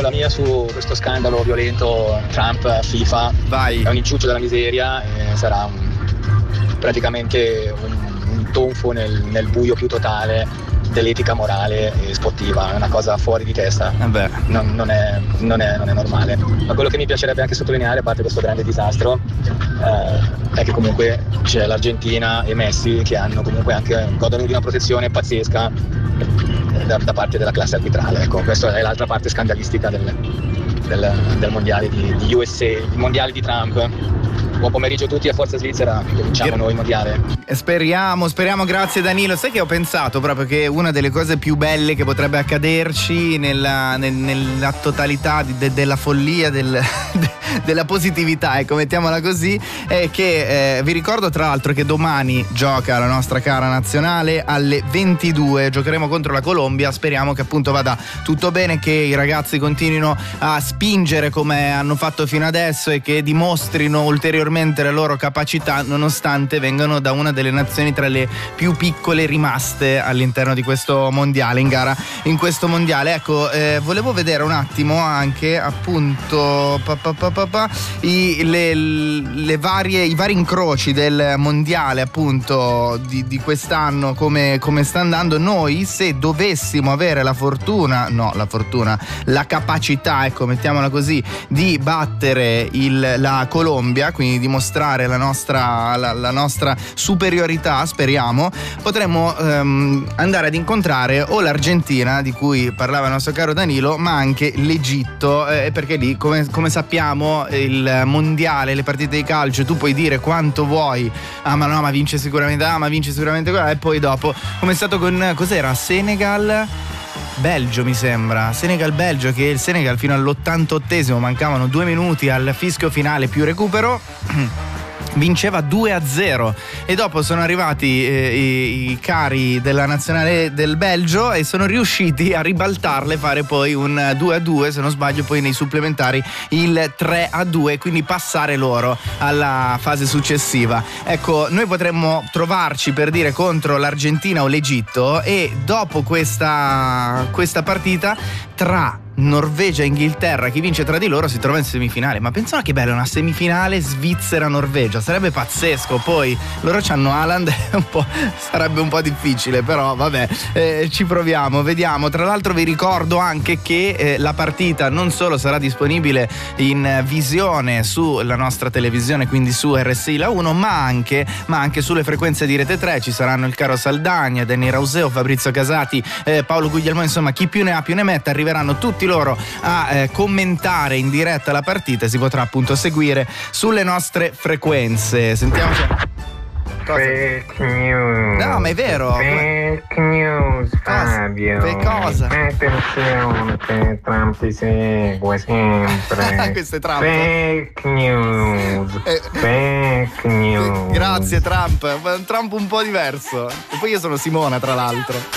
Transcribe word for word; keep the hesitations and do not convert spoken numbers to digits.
con la mia su questo scandalo violento Trump FIFA. Vai. È un inciuccio della miseria e sarà un, praticamente un, un tonfo nel, nel buio più totale dell'etica morale e sportiva. È una cosa fuori di testa. Vabbè. Non, non, è, non, è, non è normale. Ma quello che mi piacerebbe anche sottolineare, a parte questo grande disastro, eh, è che comunque c'è l'Argentina e Messi che hanno comunque anche godono di una protezione pazzesca da, da parte della classe arbitrale. Ecco, questa è l'altra parte scandalistica del, del, del mondiale di, di U S A, il mondiale di Trump. Buon pomeriggio a tutti, a Forza Svizzera, cominciamo noi il mondiale. Speriamo, speriamo, grazie Danilo. Sai che ho pensato proprio che una delle cose più belle che potrebbe accaderci nella, nel, nella totalità di, de, della follia, del, de, della positività, ecco, mettiamola così, è che eh, vi ricordo tra l'altro che domani gioca la nostra cara nazionale alle ventidue, giocheremo contro la Colombia, speriamo che appunto vada tutto bene, che i ragazzi continuino a spingere come hanno fatto fino adesso e che dimostrino ulteriormente le loro capacità nonostante vengano da una delle nazioni tra le più piccole rimaste all'interno di questo mondiale, in gara in questo mondiale. Ecco, eh, volevo vedere un attimo anche appunto pa, pa, pa, pa, pa, i, le, le varie, i vari incroci del mondiale appunto di, di quest'anno, come, come sta andando. Noi, se dovessimo avere la fortuna, no la fortuna, la capacità, ecco, mettiamola così, di battere il, la Colombia, quindi dimostrare la nostra, la, la nostra superiorità, speriamo, potremmo ehm, andare ad incontrare o l'Argentina, di cui parlava il nostro caro Danilo, ma anche l'Egitto, eh, perché lì, come, come sappiamo, il mondiale, le partite di calcio, tu puoi dire quanto vuoi, ah ma no, ma vince sicuramente, ah ma vince sicuramente quella, e poi dopo, come è stato con, cos'era, Senegal? Belgio mi sembra, Senegal-Belgio, che il Senegal fino all'ottantottesimo, mancavano due minuti al fischio finale più recupero, vinceva due a zero e dopo sono arrivati eh, i, i cari della nazionale del Belgio e sono riusciti a ribaltarle, fare poi un due a due, se non sbaglio, poi nei supplementari il tre a due, quindi passare loro alla fase successiva. Ecco, noi potremmo trovarci, per dire, contro l'Argentina o l'Egitto, e dopo questa, questa partita tra Norvegia e Inghilterra, chi vince tra di loro si trova in semifinale. Ma pensate che bella una semifinale Svizzera-Norvegia, sarebbe pazzesco. Poi loro c'hanno Haaland, un po', sarebbe un po' difficile, però vabbè, eh, ci proviamo, vediamo. Tra l'altro vi ricordo anche che eh, la partita non solo sarà disponibile in visione sulla nostra televisione, quindi su R S I La uno, ma anche, ma anche sulle frequenze di Rete tre. Ci saranno il caro Saldagna, Danny Rauseo, Fabrizio Casati, eh, Paolo Guglielmo, insomma chi più ne ha più ne metta. Arriveranno tutti loro a eh, commentare in diretta la partita, si potrà appunto seguire sulle nostre frequenze. Sentiamo. Cosa? Fake news. No, ma è vero. Fake news, cosa? Fabio. Che cosa? Attenzione che Trump ti segue sempre. Questo è Trump. Fake news. Eh, Fake news. Grazie Trump, un Trump un po' diverso. E poi io sono Simona, tra l'altro.